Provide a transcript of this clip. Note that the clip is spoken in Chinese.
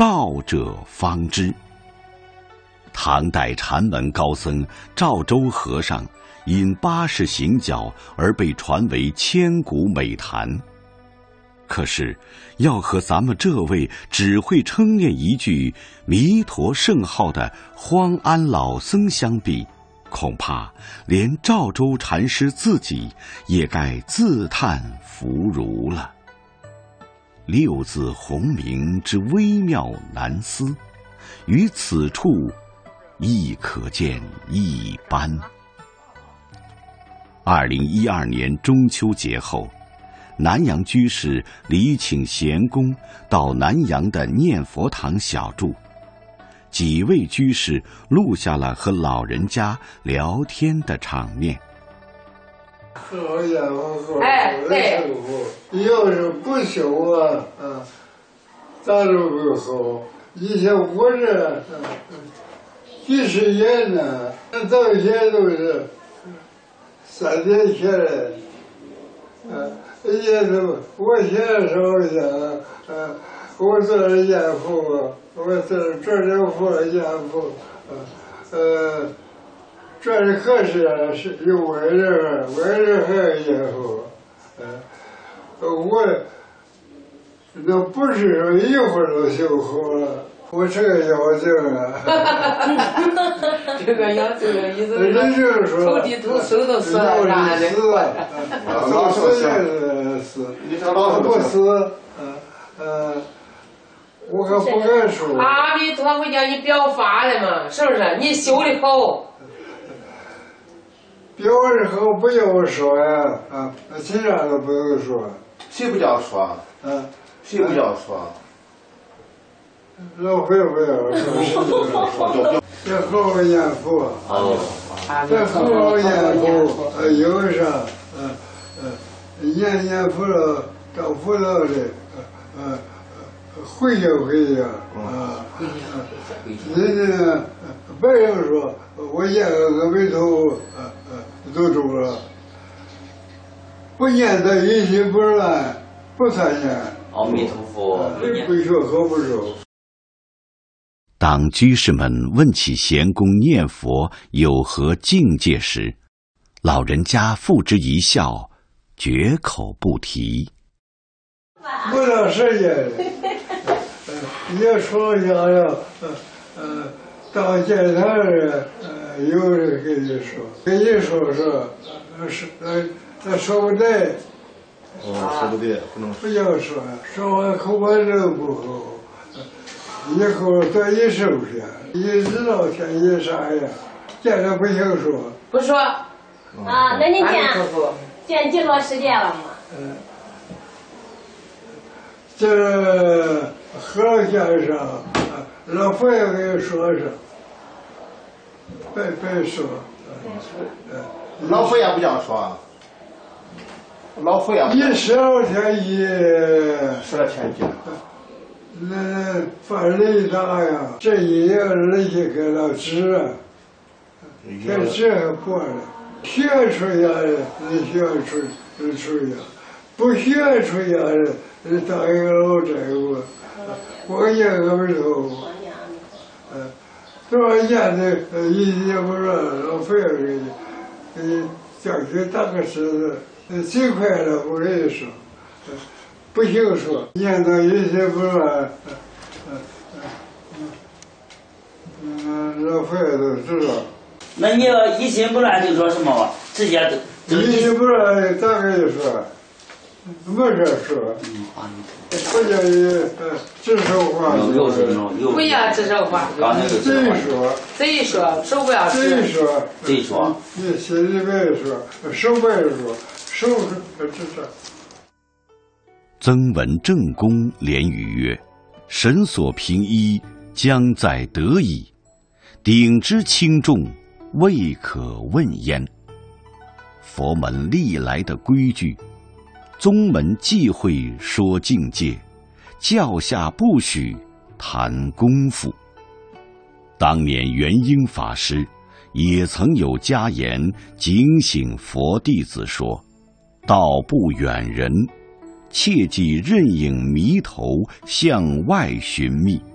道者方知。唐代禅门高僧赵州和尚因80行脚而被传为千古美谈。可是要和咱们这位只会称念一句弥陀圣号的荒安老僧相比，恐怕连赵州禅师自己也该自叹弗如了。六字洪名之微妙难思，于此处亦可见一斑。2012年中秋节后，南阳居士礼请贤公到南阳的念佛堂小住，几位居士录下了和老人家聊天的场面。 好家伙，对，要是不修咱就不好。以前我这几十年呢，到现在都是3天前来，也都我现在说一下，我做了严父，我做了父严父，这是可是有外人还有严父，我那不是说一会儿就修好了。我这个妖精啊， 这个妖精的意思是说投地投生都死了，啥的， 老死也死，不死，我可不敢说。 阿弥陀佛叫你表法的嘛，是不是？你修的好。 表的好不要说呀，其他都不用说。 谁不叫说？谁不叫说？ 老会不要说，这好好念佛，这好好念佛，有啥，念佛了，到佛道里，回去人家别人说我念个阿弥陀佛，都中了，不念的一心不乱，不参念。 阿弥陀佛， 不学好不熟。 当居士们问起贤公念佛有何境界时，老人家付之一笑，绝口不提。 不到时间，也说想要，到见他人，有人跟你说，他说不对。 说不对，不能不要说，说完口完人不好。以后多一收拾，一知道天一啥呀，见着不行说。 不说。 那你见几多时间了吗？ 这和先生，老佛爷给你说说，别说。 老佛爷不叫说。老佛爷。 你12天 12天见。 那犯雷大呀，这一年人家给了纸，这纸还过了，学出家人，你学出家，不学出家人，你当一个老债务，我念阿弥陀佛，多少年的一年不让老费给你叫去打个石子，最快了，我跟你说。不行说，念到一心不乱，老佛爷都知道。 那你要一心不乱就说什么？直接就一心不乱咋跟你说？没事说。不叫你指手画脚。 不要指手画脚。贼说，手不要指。 贼说。你心里边说，手不要说，手指着。 曾闻正公连语曰：“神所凭依，将在得矣。鼎之轻重，未可问焉。”佛门历来的规矩，宗门忌讳说境界，教下不许谈功夫。当年元婴法师也曾有家言警醒佛弟子说：“道不远人，切忌任影迷头向外寻觅。”